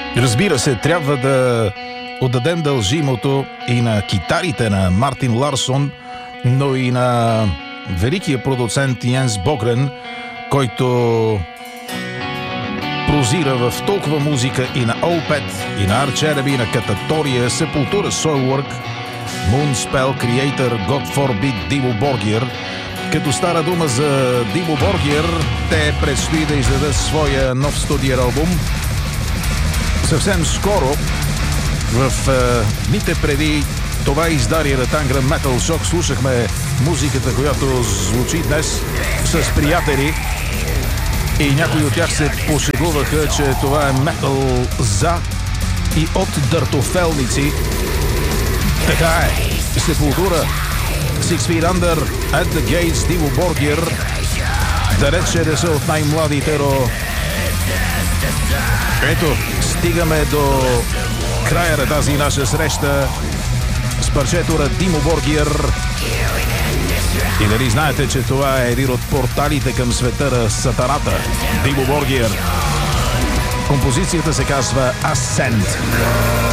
Разбира се, трябва да отдадем дължимото и на китарите на Мартин Ларсон, но и на великия продуцент Йенс Богрен, който прозира в толкова музика и на Opeth, и на Arch Enemy, и на Кататория, Sepultura, Soilwork, Moonspell, Creator, God Forbid, Dimmu Borgir. Като стара дума за Dimmu Borgir, те предстои да издадат своя нов студиен албум. Съвсем скоро, в дните преди това издание на Tangram Metal Shock, слушахме музиката, която звучи днес с приятели. И някои от тях се пошегуваха, че това е метал за и от дъртофелници. Така е. Sepultura, Six Feet Under, At the Gates, Dimmu Borgir. Далече да са от най-младите, но ето, стигаме до края на тази наша среща с парчето на Dimmu Borgir. И дали знаете, че това е един от порталите към света на сатаната? Dimmu Borgir. Композицията се казва Ascent.